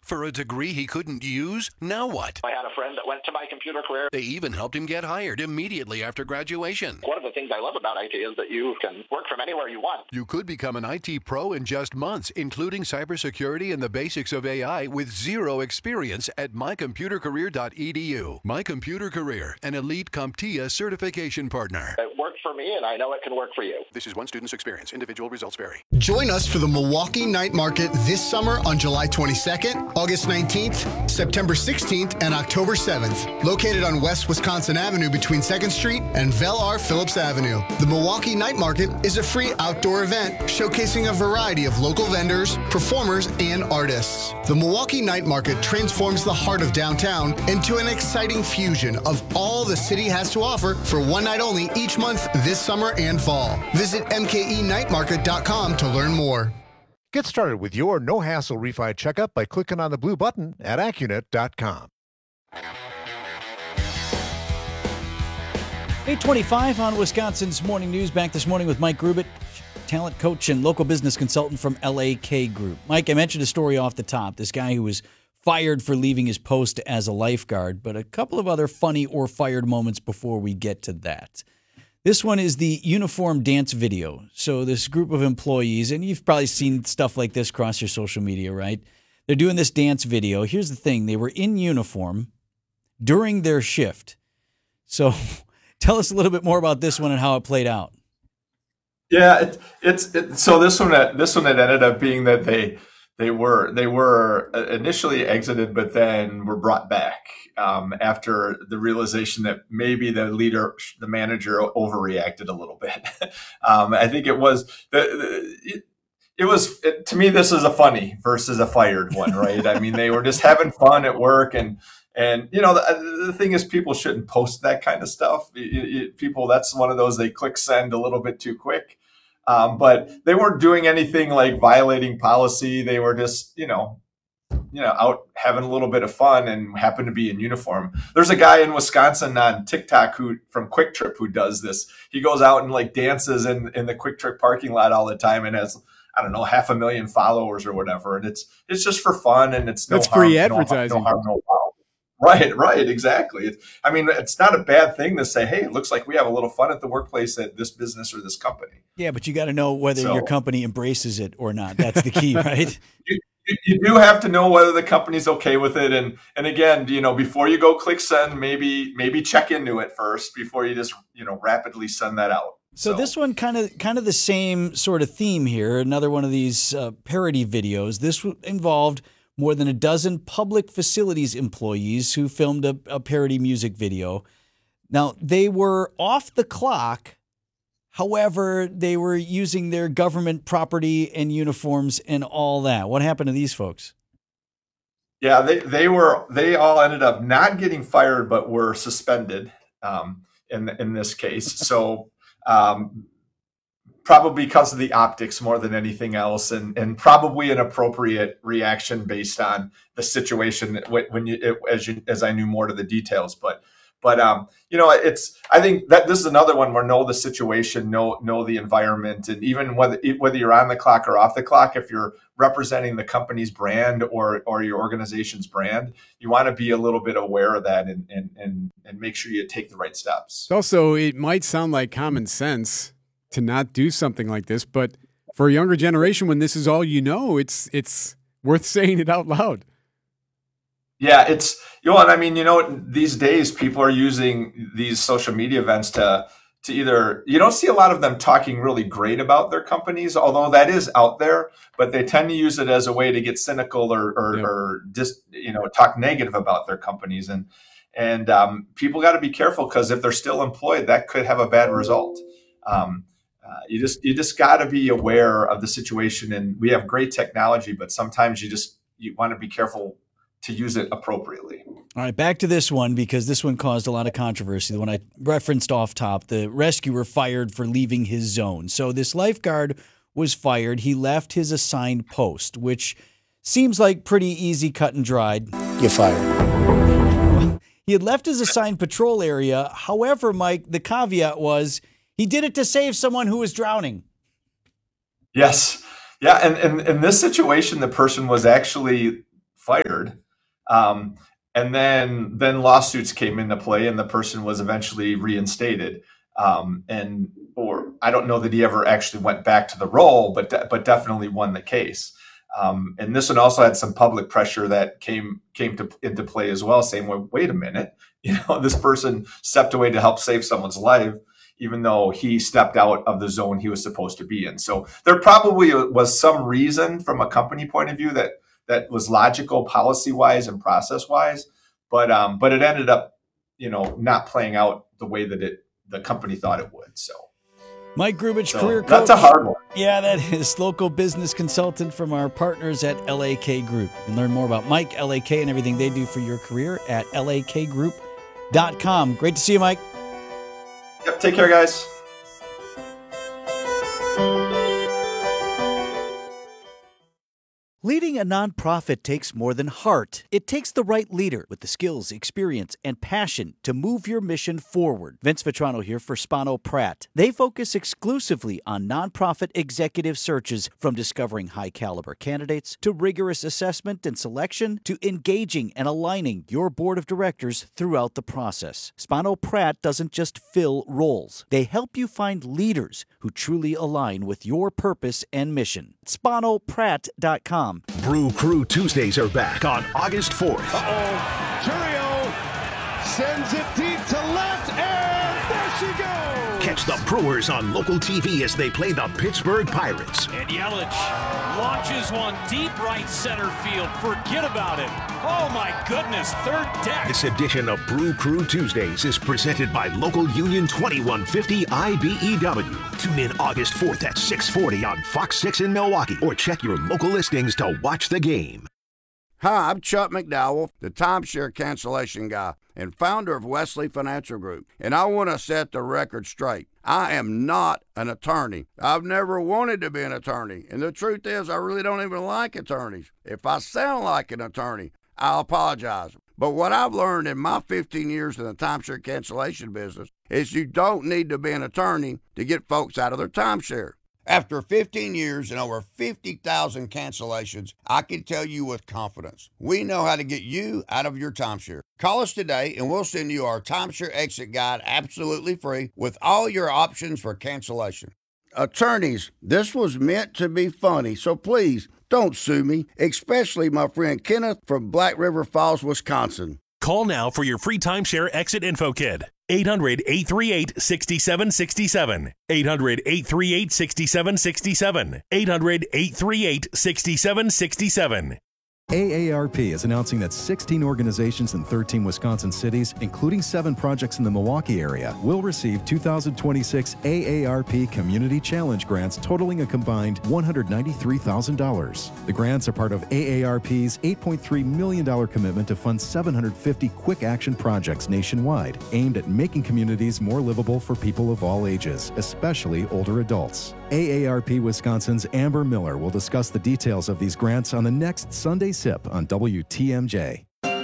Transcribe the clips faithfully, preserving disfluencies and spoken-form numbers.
For a degree he couldn't use? Now what? I had a friend that went to My Computer Career. They even helped him get hired immediately after graduation. One of the things I love about I T is that you can work from anywhere you want. You could become an I T pro in just months, including cybersecurity and the basics of A I with zero experience at my computer career dot e d u. My Computer Career, an elite CompTIA certification partner. It worked for me, and I know it can work for you. This is one student's experience. Individual results vary. Join us for the Milwaukee Night Market this summer on July twenty-second, August nineteenth, September sixteenth, and October seventh. Located on West Wisconsin Avenue between second Street and Vel R. Phillips Avenue. The Milwaukee Night Market is a free outdoor event showcasing a variety of local vendors, performers, and artists. The Milwaukee Night Market transforms the heart of downtown into an exciting fusion of all the city has to offer for one night only each month this summer and fall. Visit m k e night market dot com to learn more. Get started with your no-hassle refi checkup by clicking on the blue button at accunet dot com. eight twenty-five on Wisconsin's Morning News. Back this morning with Mike Grubit, talent coach and local business consultant from L A K Group. Mike, I mentioned a story off the top. This guy who was fired for leaving his post as a lifeguard, but a couple of other funny or fired moments before we get to that. This one is the uniform dance video. So this group of employees, and you've probably seen stuff like this across your social media, right? They're doing this dance video. Here's the thing. They were in uniform during their shift. So tell us a little bit more about this one and how it played out. Yeah, it, it's it, so this one. This one it ended up being that they they were they were initially exited, but then were brought back um, after the realization that maybe the leader, the manager, overreacted a little bit. um, I think it was the. the it, It was it, to me. This is a funny versus a fired one, right? I mean, they were just having fun at work, and and you know the, the thing is, people shouldn't post that kind of stuff. It, it, people, that's one of those they click send a little bit too quick. Um, but they weren't doing anything like violating policy. They were just you know, you know, out having a little bit of fun and happened to be in uniform. There's a guy in Wisconsin on TikTok who from Quick Trip who does this. He goes out and like dances in in the Quick Trip parking lot all the time and has, I don't know, half a million followers or whatever. And it's, it's just for fun. And it's no That's harm, free advertising. No, no harm, no foul. Right, right. Exactly. It, I mean, it's not a bad thing to say, hey, it looks like we have a little fun at the workplace at this business or this company. Yeah, but you got to know whether So- your company embraces it or not. That's the key, right? You, you, you do have to know whether the company's okay with it. And, and again, you know, before you go click send, maybe, maybe check into it first before you just, you know, rapidly send that out. So, so this one kind of kind of the same sort of theme here. Another one of these uh, parody videos. This w- involved more than a dozen public facilities employees who filmed a, a parody music video. Now, they were off the clock. However, they were using their government property and uniforms and all that. What happened to these folks? Yeah, they, they were they all ended up not getting fired, but were suspended um, in in this case. So. Um, probably because of the optics more than anything else, and, and probably an appropriate reaction based on the situation when you, it, as you, as I knew more to the details. But, but, um, you know, it's, I think that this is another one where know the situation, know, know the environment. And even whether, whether you're on the clock or off the clock, if you're representing the company's brand or, or your organization's brand, you want to be a little bit aware of that and, and, and, and make sure you take the right steps. Also, it might sound like common sense to not do something like this, but for a younger generation, when this is all you know, it's it's worth saying it out loud. Yeah, it's, you know, and I mean, you know, these days people are using these social media events to to either, you don't see a lot of them talking really great about their companies, although that is out there, but they tend to use it as a way to get cynical or or, Yep. or just, you know, talk negative about their companies. And and um, people got to be careful because if they're still employed, that could have a bad result. Um, Uh, you just you just got to be aware of the situation, and we have great technology, but sometimes you just you want to be careful to use it appropriately. All right, back to this one because this one caused a lot of controversy. The one I referenced off top, the rescuer fired for leaving his zone. So this lifeguard was fired. He left his assigned post, which seems like pretty easy, cut and dried. You're fired. He had left his assigned patrol area. However, Mike, the caveat was he did it to save someone who was drowning. Yes, yeah, and and in this situation, the person was actually fired. Um, and then then lawsuits came into play, and the person was eventually reinstated. Um, and or I don't know that he ever actually went back to the role, but de- but definitely won the case. Um, and this one also had some public pressure that came came to into play as well, saying, "Well, wait a minute, you know, this person stepped away to help save someone's life, even though he stepped out of the zone he was supposed to be in." So there probably was some reason from a company point of view that that was logical, policy wise and process wise, but um, but it ended up, you know, not playing out the way that it the company thought it would. So. Mike Grubich, So, career coach. that's a hard one. Yeah, that is local business consultant from our partners at L A K Group. You can learn more about Mike, L A K, and everything they do for your career at L A K group dot com. Great to see you, Mike. Yep. Take care, guys. Leading a nonprofit takes more than heart. It takes the right leader with the skills, experience, and passion to move your mission forward. Vince Vitrano here for Spano Pratt. They focus exclusively on nonprofit executive searches, from discovering high-caliber candidates to rigorous assessment and selection to engaging and aligning your board of directors throughout the process. Spano Pratt doesn't just fill roles. They help you find leaders who truly align with your purpose and mission. Spano Pratt dot com. Brew Crew Tuesdays are back on August fourth. Uh-oh. Churio sends it deep to left, and there she goes. Catch the Brewers on local T V as they play the Pittsburgh Pirates. And Yelich launches one deep right center field. Forget about it. Oh, my goodness. Third deck. This edition of Brew Crew Tuesdays is presented by Local Union twenty-one fifty I B E W. Tune in August fourth at six forty on Fox six in Milwaukee, or check your local listings to watch the game. Hi, I'm Chuck McDowell, the timeshare cancellation guy and founder of Wesley Financial Group, and I want to set the record straight. I am not an attorney. I've never wanted to be an attorney, and the truth is I really don't even like attorneys. If I sound like an attorney, I'll apologize. But what I've learned in my fifteen years in the timeshare cancellation business is you don't need to be an attorney to get folks out of their timeshare. After fifteen years and over fifty thousand cancellations, I can tell you with confidence, we know how to get you out of your timeshare. Call us today and we'll send you our timeshare exit guide absolutely free with all your options for cancellation. Attorneys, this was meant to be funny, so please don't sue me, especially my friend Kenneth from Black River Falls, Wisconsin. Call now for your free timeshare exit info kit. eight hundred, eight three eight, six seven six seven. eight hundred, eight three eight, six seven six seven. eight hundred, eight three eight, six seven six seven. A A R P is announcing that sixteen organizations in thirteen Wisconsin cities, including seven projects in the Milwaukee area, will receive two thousand twenty-six A A R P Community Challenge grants totaling a combined one hundred ninety-three thousand dollars. The grants are part of A A R P's eight point three million dollars commitment to fund seven hundred fifty quick action projects nationwide, aimed at making communities more livable for people of all ages, especially older adults. A A R P Wisconsin's Amber Miller will discuss the details of these grants on the next Sunday Sip on W T M J.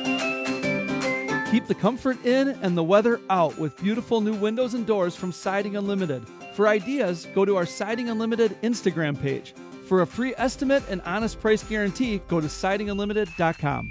Keep the comfort in and the weather out with beautiful new windows and doors from Siding Unlimited. For ideas, go to our Siding Unlimited Instagram page. For a free estimate and honest price guarantee, go to siding unlimited dot com.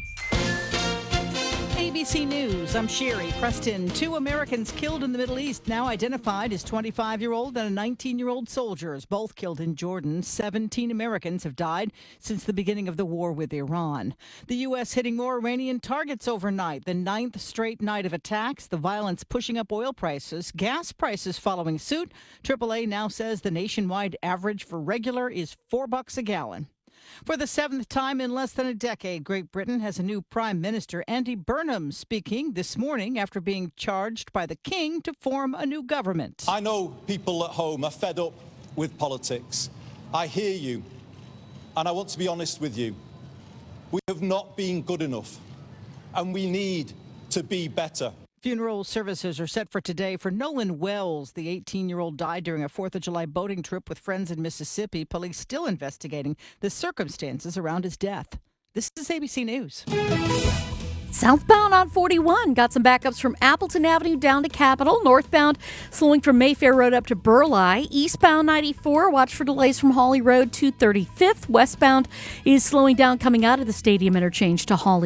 A B C News, I'm Sherry Preston. Two Americans killed in the Middle East, now identified as twenty-five-year-old and a nineteen-year-old soldiers, both killed in Jordan. seventeen Americans have died since the beginning of the war with Iran. The U S hitting more Iranian targets overnight, the ninth straight night of attacks, the violence pushing up oil prices, gas prices following suit. triple A now says the nationwide average for regular is four bucks a gallon. For the seventh time in less than a decade, Great Britain has a new Prime Minister, Andy Burnham, speaking this morning after being charged by the King to form a new government. I know people at home are fed up with politics. I hear you, and I want to be honest with you. We have not been good enough, and we need to be better. Funeral services are set for today for Nolan Wells. The eighteen-year-old died during a fourth of July boating trip with friends in Mississippi. Police still investigating the circumstances around his death. This is A B C News. Southbound on forty-one, got some backups from Appleton Avenue down to Capitol. Northbound, slowing from Mayfair Road up to Burleigh. Eastbound ninety-four, watch for delays from Hawley Road to thirty-fifth. Westbound is slowing down coming out of the Stadium Interchange to Hawley